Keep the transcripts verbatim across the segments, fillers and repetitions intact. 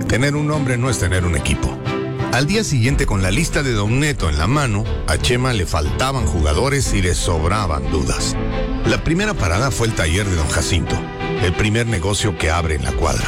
Tener un nombre no es tener un equipo. Al día siguiente, con la lista de Don Neto en la mano, a Chema le faltaban jugadores y le sobraban dudas. La primera parada fue el taller de Don Jacinto, el primer negocio que abre en la cuadra.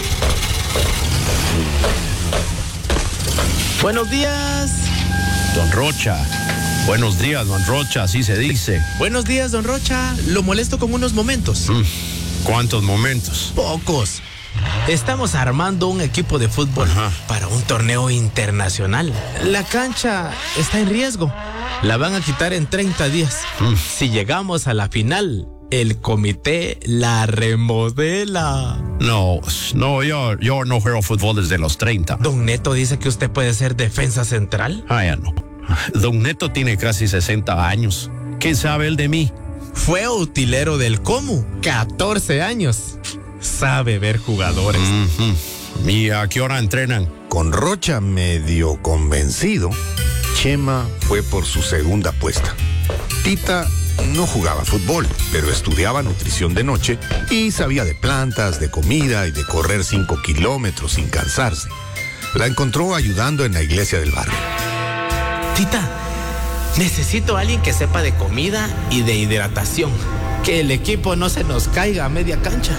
Buenos días. Don Rocha. Buenos días, don Rocha, así se dice. Buenos días, don Rocha. Lo molesto con unos momentos. Mm, ¿Cuántos momentos? Pocos. Estamos armando un equipo de fútbol Ajá. para un torneo internacional. La cancha está en riesgo. La van a quitar en treinta días. Mm. Si llegamos a la final, el comité la remodela. No, no, yo, yo no juego fútbol desde los treinta. Don Neto dice que usted puede ser defensa central. Ah, ya no. Don Neto tiene casi sesenta años. ¿Qué sabe él de mí? Fue utilero del Comu, catorce años. Sabe ver jugadores. Mm-hmm. ¿Y a qué hora entrenan? Con Rocha medio convencido, Chema fue por su segunda apuesta. Tita no jugaba fútbol, pero estudiaba nutrición de noche y sabía de plantas, de comida y de correr cinco kilómetros sin cansarse. La encontró ayudando en la iglesia del barrio. Tita, necesito a alguien que sepa de comida y de hidratación. Que el equipo no se nos caiga a media cancha.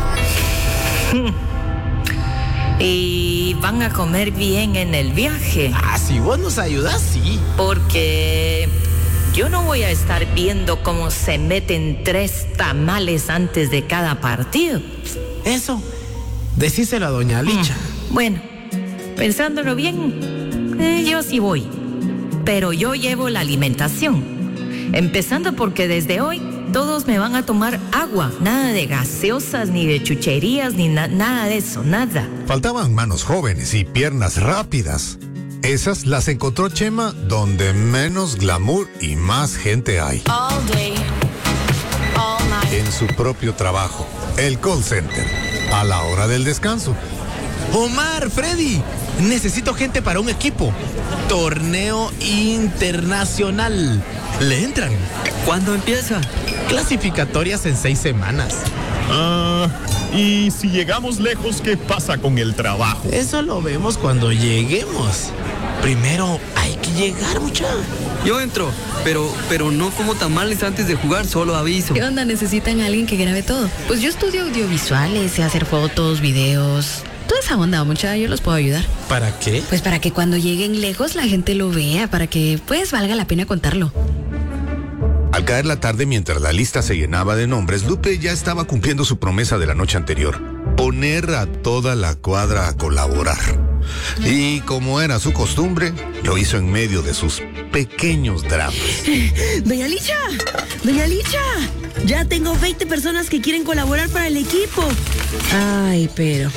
¿Y van a comer bien en el viaje? Ah, si vos nos ayudás, sí. Porque yo no voy a estar viendo cómo se meten tres tamales antes de cada partido. Eso, decíselo a doña Licha. Mm, bueno, pensándolo bien, eh, yo sí voy. Pero yo llevo la alimentación. Empezando porque desde hoy todos me van a tomar agua. Nada de gaseosas, ni de chucherías, ni na- nada de eso, nada. Faltaban manos jóvenes y piernas rápidas. Esas las encontró Chema donde menos glamour y más gente hay. All day, all night. En su propio trabajo, el call center, a la hora del descanso. Omar, Freddy, necesito gente para un equipo. Torneo internacional. ¿Le entran? ¿Cuándo empieza? Clasificatorias en seis semanas. Ah, y si llegamos lejos, ¿qué pasa con el trabajo? Eso lo vemos cuando lleguemos. Primero hay que llegar, mucha. Yo entro, pero, pero no como tamales antes de jugar, solo aviso. ¿Qué onda? ¿Necesitan a alguien que grabe todo? Pues yo estudio audiovisuales, sé hacer fotos, videos, toda esa onda, mucha, yo los puedo ayudar. ¿Para qué? Pues para que cuando lleguen lejos la gente lo vea, para que pues valga la pena contarlo. Al caer la tarde, mientras la lista se llenaba de nombres, Lupe ya estaba cumpliendo su promesa de la noche anterior: poner a toda la cuadra a colaborar. Y como era su costumbre, lo hizo en medio de sus pequeños dramas. Doña Licha, Doña Licha, ya tengo veinte personas que quieren colaborar para el equipo. Ay, pero...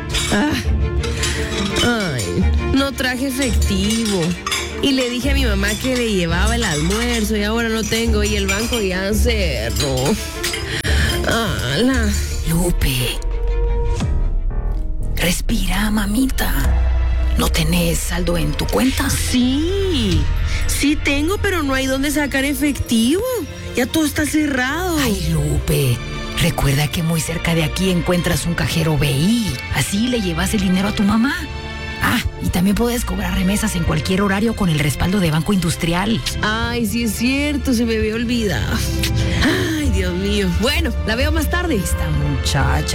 Ah, ay, no traje efectivo. Y le dije a mi mamá que le llevaba el almuerzo y ahora no tengo y el banco ya cerró. ¡Hala! Lupe, respira, mamita. ¿No tenés saldo en tu cuenta? Sí, sí tengo, pero no hay dónde sacar efectivo. Ya todo está cerrado. Ay, Lupe, recuerda que muy cerca de aquí encuentras un cajero B I. Así le llevas el dinero a tu mamá. Ah, y también puedes cobrar remesas en cualquier horario con el respaldo de Banco Industrial. Ay, sí es cierto, se me había olvidado. Ay, Dios mío. Bueno, la veo más tarde. Esta muchacha.